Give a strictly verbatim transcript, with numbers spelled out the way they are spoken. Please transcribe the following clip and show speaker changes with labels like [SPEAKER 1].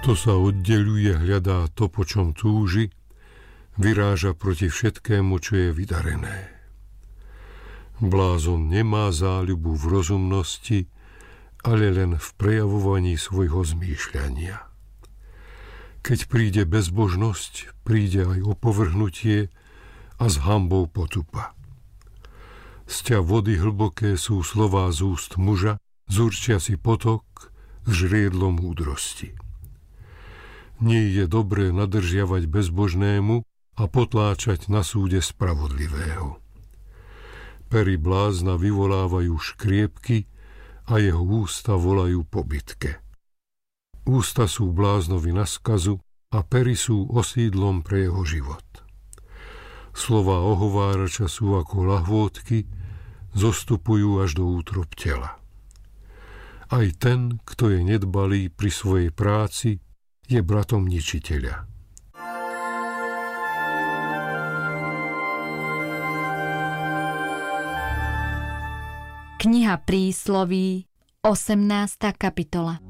[SPEAKER 1] Kto sa oddeľuje, hľadá to, po čom túži, vyráža proti všetkému, čo je vydarené. Blázon nemá záľubu v rozumnosti, ale len v prejavovaní svojho zmýšľania. Keď príde bezbožnosť, príde aj opovrhnutie a s hanbou potupa. Sťa vody hlboké sú slová z úst muža, zurčia si potok, žriedlo múdrosti. Nie je dobré nadržiavať bezbožnému a potláčať na súde spravodlivého. Pery blázna vyvolávajú škriepky a jeho ústa volajú po bitke. Ústa sú bláznovi na skazu a pery sú osídlom pre jeho život. Slová ohovárača sú ako lahvôdky, zostupujú až do útrob tela. Aj ten, kto je nedbalý pri svojej práci, je bratom ničiteľa.
[SPEAKER 2] Kniha Prísloví, osemnásta kapitola.